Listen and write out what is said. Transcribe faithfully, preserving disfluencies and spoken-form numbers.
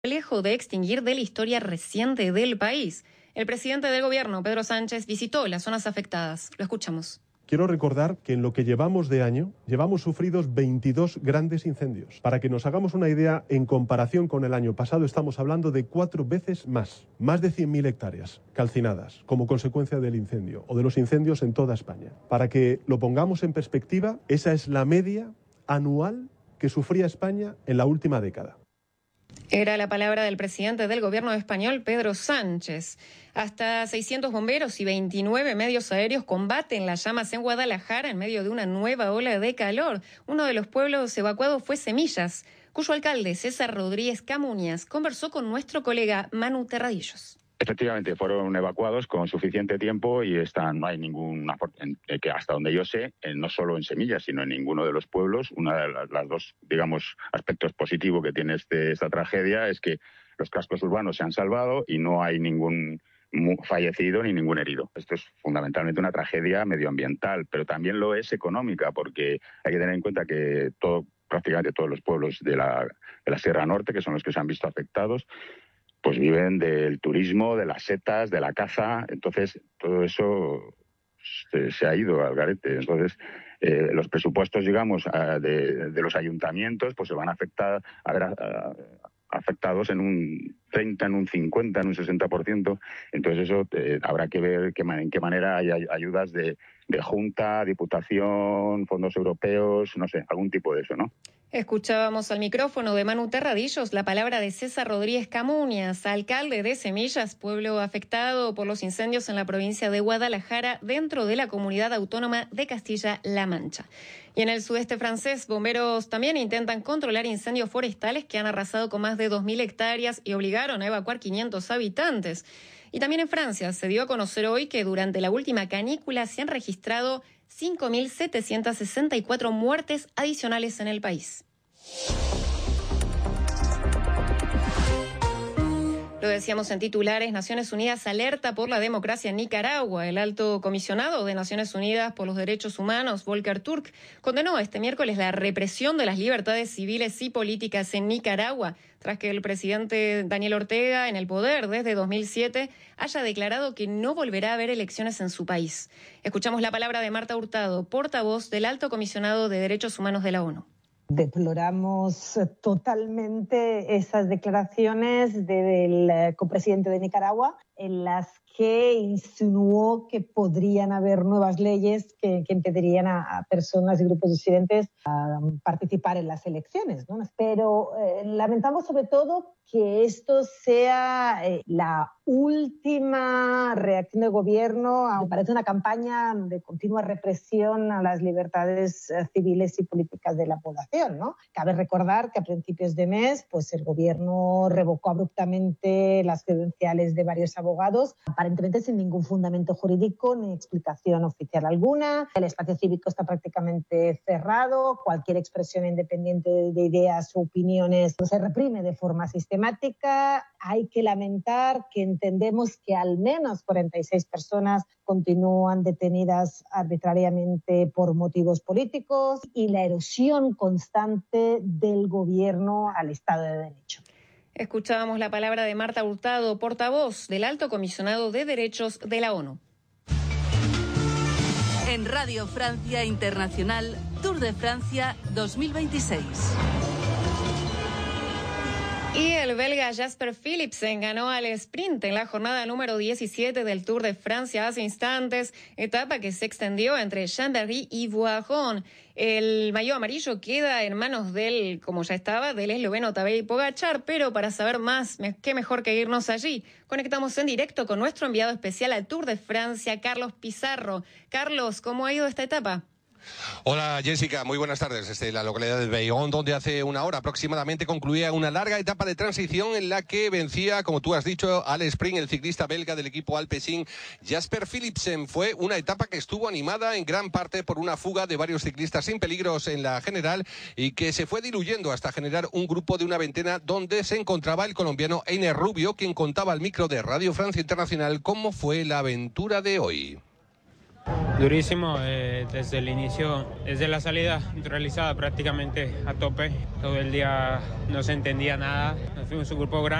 complejo de extinguir de la historia reciente del país. El presidente del gobierno, Pedro Sánchez, visitó las zonas afectadas. Lo escuchamos. Quiero recordar que en lo que llevamos de año, llevamos sufridos veintidós grandes incendios. Para que nos hagamos una idea, en comparación con el año pasado, estamos hablando de cuatro veces más. Más de cien mil hectáreas calcinadas como consecuencia del incendio o de los incendios en toda España. Para que lo pongamos en perspectiva, esa es la media anual que sufría España en la última década. Era la palabra del presidente del gobierno español, Pedro Sánchez. Hasta seiscientos bomberos y veintinueve medios aéreos combaten las llamas en Guadalajara en medio de una nueva ola de calor. Uno de los pueblos evacuados fue Semillas, cuyo alcalde, César Rodríguez Camuñas, conversó con nuestro colega Manu Terradillos. Efectivamente, fueron evacuados con suficiente tiempo y están, no hay ninguna, que hasta donde yo sé, no solo en Semillas, sino en ninguno de los pueblos. Una de las, las dos, digamos, aspectos positivos que tiene este, esta tragedia es que los cascos urbanos se han salvado y no hay ningún fallecido ni ningún herido. Esto es fundamentalmente una tragedia medioambiental, pero también lo es económica, porque hay que tener en cuenta que todo, prácticamente todos los pueblos de la, de la Sierra Norte, que son los que se han visto afectados, pues viven del turismo, de las setas, de la caza. Entonces todo eso se, se ha ido al garete. Entonces eh, los presupuestos, digamos, de, de los ayuntamientos pues se van a afectar a ver, a, a, afectados en un treinta, en un cincuenta, en un sesenta por ciento. Entonces eso eh, habrá que ver qué, en qué manera hay ayudas de, de Junta, Diputación, fondos europeos, no sé, algún tipo de eso, ¿no? Escuchábamos al micrófono de Manu Terradillos la palabra de César Rodríguez Camuñas, alcalde de Semillas, pueblo afectado por los incendios en la provincia de Guadalajara, dentro de la comunidad autónoma de Castilla-La Mancha. Y en el sudeste francés, bomberos también intentan controlar incendios forestales que han arrasado con más de dos mil hectáreas y obligaron a evacuar quinientos habitantes. Y también en Francia se dio a conocer hoy que durante la última canícula se han registrado cinco mil setecientas sesenta y cuatro muertes adicionales en el país. Lo decíamos en titulares, Naciones Unidas alerta por la democracia en Nicaragua. El alto comisionado de Naciones Unidas por los Derechos Humanos, Volker Turk, condenó este miércoles la represión de las libertades civiles y políticas en Nicaragua, tras que el presidente Daniel Ortega, en el poder desde dos mil siete, haya declarado que no volverá a haber elecciones en su país. Escuchamos la palabra de Marta Hurtado, portavoz del alto comisionado de Derechos Humanos de la ONU. Deploramos totalmente esas declaraciones del copresidente de Nicaragua, en las que insinuó que podrían haber nuevas leyes que, que impedirían a, a personas y grupos disidentes a participar en las elecciones, ¿no? Pero eh, lamentamos sobre todo que esto sea eh, la última reacción del gobierno. Me parece una campaña de continua represión a las libertades eh, civiles y políticas de la población, ¿no? Cabe recordar que a principios de mes pues, el gobierno revocó abruptamente las credenciales de varios abogados, aparentemente sin ningún fundamento jurídico ni explicación oficial alguna. El espacio cívico está prácticamente cerrado, cualquier expresión independiente de ideas o opiniones se reprime de forma sistemática. Hay que lamentar que entendemos que al menos cuarenta y seis personas continúan detenidas arbitrariamente por motivos políticos y la erosión constante del gobierno al Estado de Derecho. Escuchábamos la palabra de Marta Hurtado, portavoz del Alto Comisionado de Derechos de la ONU. En Radio Francia Internacional, Tour de Francia dos mil veintiséis. Y el belga Jasper Philipsen ganó al sprint en la jornada número diecisiete del Tour de Francia hace instantes, etapa que se extendió entre Chambéry y Voiron. El maillot amarillo queda en manos del, como ya estaba, del esloveno Tadej Pogačar, pero para saber más, qué mejor que irnos allí. Conectamos en directo con nuestro enviado especial al Tour de Francia, Carlos Pizarro. Carlos, ¿cómo ha ido esta etapa? Hola Jessica, muy buenas tardes. Desde la localidad de Bayonne, donde hace una hora aproximadamente concluía una larga etapa de transición en la que vencía, como tú has dicho, al sprint el ciclista belga del equipo Alpecin, Jasper Philipsen. Fue una etapa que estuvo animada en gran parte por una fuga de varios ciclistas sin peligros en la general y que se fue diluyendo hasta generar un grupo de una veintena donde se encontraba el colombiano Einer Rubio, quien contaba al micro de Radio Francia Internacional cómo fue la aventura de hoy. Durísimo, eh, desde el inicio, desde la salida realizada prácticamente a tope. Todo el día no se entendía nada. Nos fuimos un grupo grande.